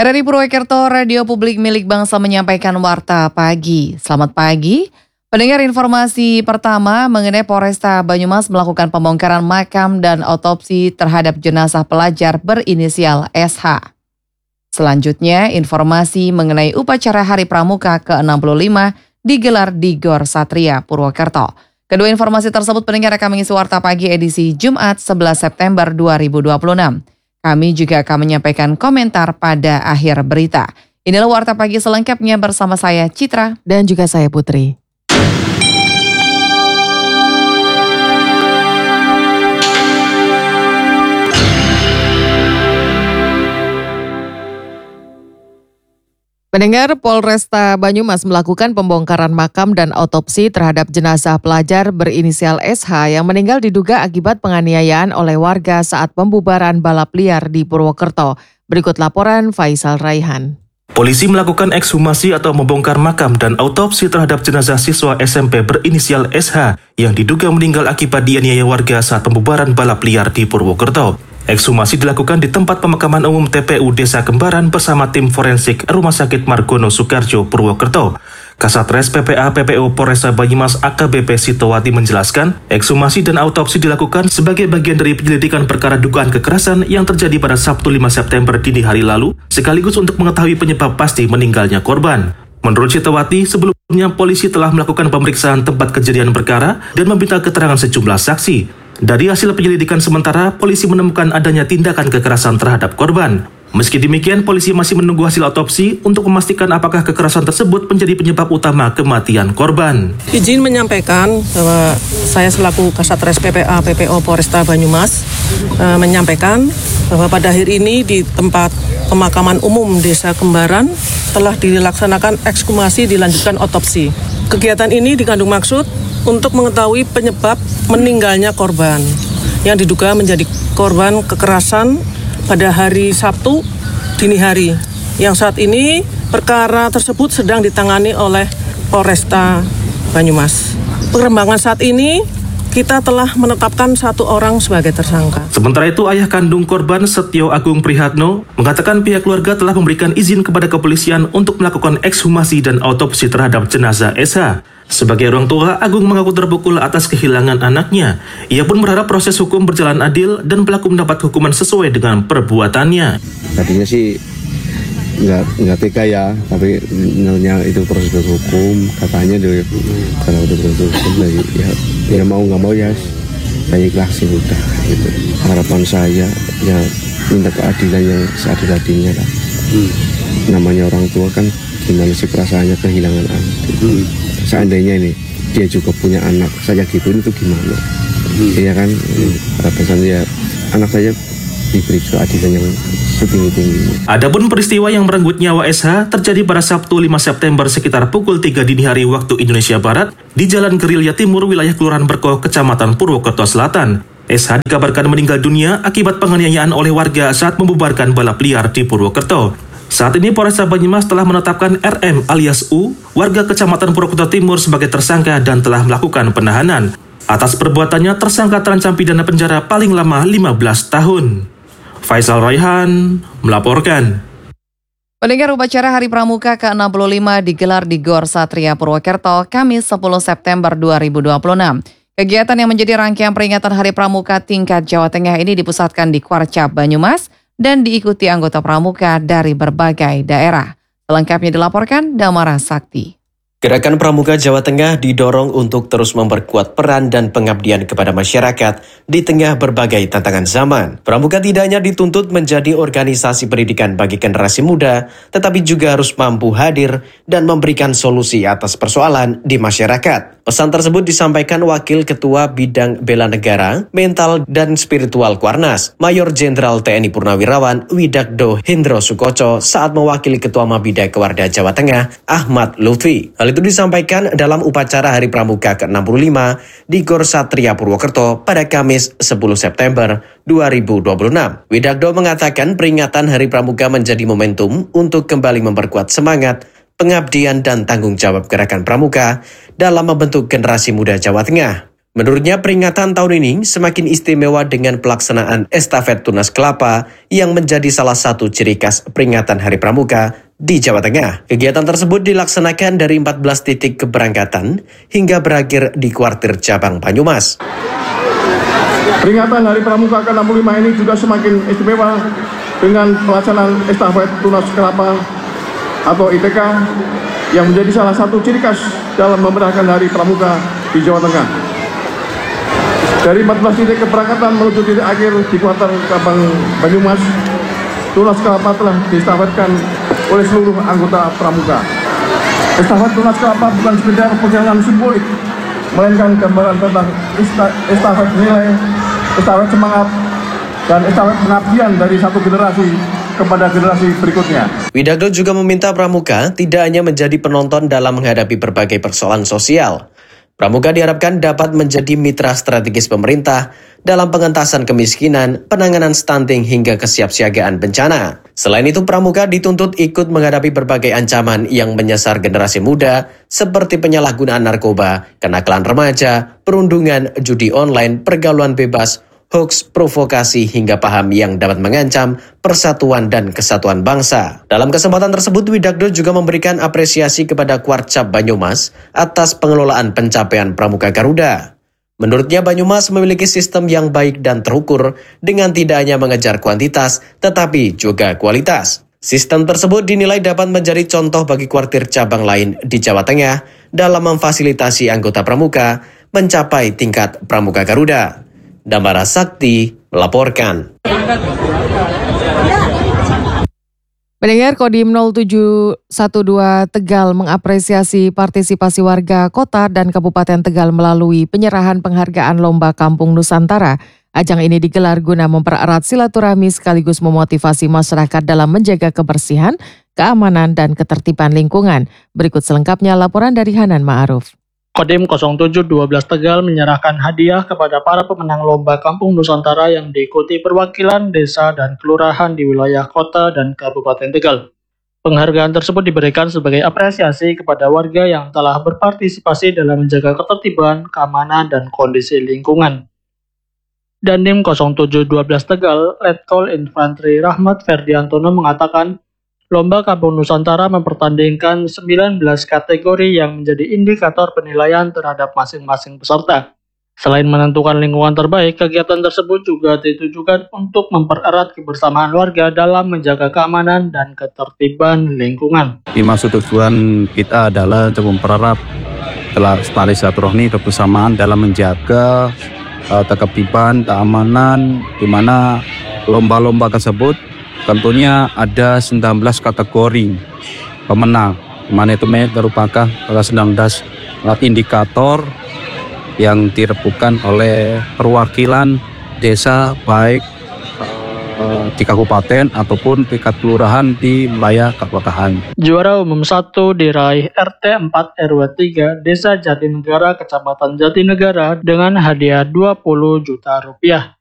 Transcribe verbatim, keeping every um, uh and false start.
R R I Purwokerto, Radio Publik Milik Bangsa menyampaikan Warta Pagi. Selamat pagi. Pendengar, informasi pertama mengenai Polresta Banyumas melakukan pembongkaran makam dan otopsi terhadap jenazah pelajar berinisial S H. Selanjutnya, informasi mengenai upacara Hari Pramuka ke enam puluh lima digelar di Gor Satria, Purwokerto. Kedua informasi tersebut pendengar akan mengisi Warta Pagi edisi Jumat sebelas September dua ribu dua puluh enam. Kami juga akan menyampaikan komentar pada akhir berita. Inilah Warta Pagi selengkapnya bersama saya Citra dan juga saya Putri. Pendengar, Polresta Banyumas melakukan pembongkaran makam dan otopsi terhadap jenazah pelajar berinisial S H yang meninggal diduga akibat penganiayaan oleh warga saat pembubaran balap liar di Purwokerto. Berikut laporan Faisal Raihan. Polisi melakukan ekshumasi atau membongkar makam dan autopsi terhadap jenazah siswa S M P berinisial S H yang diduga meninggal akibat dianiaya warga saat pembubaran balap liar di Purwokerto. Ekshumasi dilakukan di tempat pemakaman umum T P U Desa Kembaran bersama tim forensik Rumah Sakit Margono Soekarjo, Purwokerto. Kasatres P P A P P O Polresta Banyumas A K B P Sitowati menjelaskan, ekshumasi dan autopsi dilakukan sebagai bagian dari penyelidikan perkara dugaan kekerasan yang terjadi pada Sabtu lima September dini hari lalu, sekaligus untuk mengetahui penyebab pasti meninggalnya korban. Menurut Sitowati, sebelumnya polisi telah melakukan pemeriksaan tempat kejadian perkara dan meminta keterangan sejumlah saksi. Dari hasil penyelidikan sementara, polisi menemukan adanya tindakan kekerasan terhadap korban. Meski demikian, polisi masih menunggu hasil otopsi untuk memastikan apakah kekerasan tersebut menjadi penyebab utama kematian korban. Izin menyampaikan bahwa saya selaku Kasatres P P A P P O Polresta Banyumas eh, menyampaikan bahwa pada hari ini di tempat pemakaman umum Desa Kembaran telah dilaksanakan ekshumasi dilanjutkan otopsi. Kegiatan ini dikandung maksud untuk mengetahui penyebab meninggalnya korban yang diduga menjadi korban kekerasan pada hari Sabtu dini hari. Yang saat ini perkara tersebut sedang ditangani oleh Polresta Banyumas. Perkembangan saat ini kita telah menetapkan satu orang sebagai tersangka. Sementara itu, ayah kandung korban Setio Agung Prihatno mengatakan pihak keluarga telah memberikan izin kepada kepolisian untuk melakukan ekshumasi dan autopsi terhadap jenazah S H. Sebagai orang tua, Agung mengaku terpukul atas kehilangan anaknya. Ia pun berharap proses hukum berjalan adil dan pelaku mendapat hukuman sesuai dengan perbuatannya. Tadinya sih nggak nggak tega ya, tapi namanya itu proses hukum, katanya dari kalau udah proses hukum ya, ya mau nggak mau ya saya ikhlasin udah gitu. Harapan saya ya minta keadilan yang seadil-adilnya lah. Hmm. Namanya orang tua kan gimana sih perasaannya kehilangan anak. Hmm. Seandainya ini dia juga punya anak saya gituin itu gimana? Hmm. Iya kan? Hmm. Harapan saya anak saya diberi keadilan yang setinggi-tingginya. Adapun peristiwa yang merenggut nyawa S H terjadi pada Sabtu lima September sekitar pukul tiga dini hari waktu Indonesia Barat di Jalan Gerilya Timur, wilayah Kelurahan Berkoh, Kecamatan Purwokerto Selatan. S H dikabarkan meninggal dunia akibat penganiayaan oleh warga saat membubarkan balap liar di Purwokerto. Saat ini Polresta Banyumas telah menetapkan R M alias U, warga Kecamatan Purwokerto Timur sebagai tersangka dan telah melakukan penahanan. Atas perbuatannya, tersangka terancam pidana penjara paling lama lima belas tahun. Faisal Raihan melaporkan. Pendengar, upacara Hari Pramuka ke enam puluh lima digelar di Gor Satria Purwokerto, Kamis sepuluh September dua ribu dua puluh enam. Kegiatan yang menjadi rangkaian peringatan Hari Pramuka tingkat Jawa Tengah ini dipusatkan di Kwarcap Banyumas dan diikuti anggota pramuka dari berbagai daerah. Selengkapnya dilaporkan Damara Sakti. Gerakan Pramuka Jawa Tengah didorong untuk terus memperkuat peran dan pengabdian kepada masyarakat di tengah berbagai tantangan zaman. Pramuka tidak hanya dituntut menjadi organisasi pendidikan bagi generasi muda, tetapi juga harus mampu hadir dan memberikan solusi atas persoalan di masyarakat. Pesan tersebut disampaikan Wakil Ketua Bidang Bela Negara, Mental dan Spiritual Kuarnas, Mayor Jenderal T N I Purnawirawan Widakdo Hendro Sukoco saat mewakili Ketua Mabida Kewarda Jawa Tengah, Ahmad Lutfi. Hal itu disampaikan dalam upacara Hari Pramuka ke enam puluh lima di Gor Satria Purwokerto pada Kamis sepuluh September dua ribu dua puluh enam. Widakdo mengatakan peringatan Hari Pramuka menjadi momentum untuk kembali memperkuat semangat, pengabdian dan tanggung jawab gerakan Pramuka dalam membentuk generasi muda Jawa Tengah. Menurutnya peringatan tahun ini semakin istimewa dengan pelaksanaan estafet tunas kelapa yang menjadi salah satu ciri khas peringatan Hari Pramuka di Jawa Tengah. Kegiatan tersebut dilaksanakan dari empat belas titik keberangkatan hingga berakhir di kuartir cabang Banyumas. Peringatan Hari Pramuka ke enam puluh lima ini juga semakin istimewa dengan pelaksanaan estafet tunas kelapa atau I T K yang menjadi salah satu ciri khas dalam memeriahkan Hari Pramuka di Jawa Tengah. Dari empat belas titik keberangkatan menuju titik akhir di kuartal cabang Banyumas, tunas kelapa telah diestafetkan oleh seluruh anggota Pramuka. Estafet tunas kelapa bukan sekedar perjalanan simbolik, melainkan gambaran tentang estafet nilai, estafet semangat, dan estafet pengabdian dari satu generasi kepada generasi berikutnya. Widagdo juga meminta Pramuka tidak hanya menjadi penonton dalam menghadapi berbagai persoalan sosial. Pramuka diharapkan dapat menjadi mitra strategis pemerintah dalam pengentasan kemiskinan, penanganan stunting hingga kesiapsiagaan bencana. Selain itu, Pramuka dituntut ikut menghadapi berbagai ancaman yang menyasar generasi muda seperti penyalahgunaan narkoba, kenakalan remaja, perundungan, judi online, pergaulan bebas, hoax, provokasi, hingga paham yang dapat mengancam persatuan dan kesatuan bangsa. Dalam kesempatan tersebut, Widagdo juga memberikan apresiasi kepada Kuarcap Banyumas atas pengelolaan pencapaian Pramuka Garuda. Menurutnya, Banyumas memiliki sistem yang baik dan terukur dengan tidak hanya mengejar kuantitas, tetapi juga kualitas. Sistem tersebut dinilai dapat menjadi contoh bagi kuartir cabang lain di Jawa Tengah dalam memfasilitasi anggota Pramuka mencapai tingkat Pramuka Garuda. Damara Sakti melaporkan. Pendengar, Kodim nol tujuh satu dua Tegal mengapresiasi partisipasi warga kota dan Kabupaten Tegal melalui penyerahan penghargaan Lomba Kampung Nusantara. Ajang ini digelar guna mempererat silaturahmi sekaligus memotivasi masyarakat dalam menjaga kebersihan, keamanan, dan ketertiban lingkungan. Berikut selengkapnya laporan dari Hanan Ma'aruf. Kodim nol tujuh satu dua Tegal menyerahkan hadiah kepada para pemenang Lomba Kampung Nusantara yang diikuti perwakilan desa dan kelurahan di wilayah kota dan Kabupaten Tegal. Penghargaan tersebut diberikan sebagai apresiasi kepada warga yang telah berpartisipasi dalam menjaga ketertiban, keamanan, dan kondisi lingkungan. Dandim nol tujuh satu dua Tegal, Letkol Infanteri Rahmat Ferdiantono mengatakan, Lomba Kampung Nusantara mempertandingkan sembilan belas kategori yang menjadi indikator penilaian terhadap masing-masing peserta. Selain menentukan lingkungan terbaik, kegiatan tersebut juga ditujukan untuk mempererat kebersamaan warga dalam menjaga keamanan dan ketertiban lingkungan. Maksud tujuan kita adalah untuk mempererat tali silaturahmi kebersamaan dalam menjaga uh, ketertiban, keamanan, di mana lomba-lomba tersebut tentunya ada sembilan belas kategori pemenang, mana itu merupakan sembilan belas indikator yang direbutkan oleh perwakilan desa baik uh, di kabupaten ataupun tingkat kelurahan di wilayah kabupaten. Juara umum satu diraih R T empat R W tiga Desa Jatinegara, Kecamatan Jatinegara dengan hadiah dua puluh juta rupiah.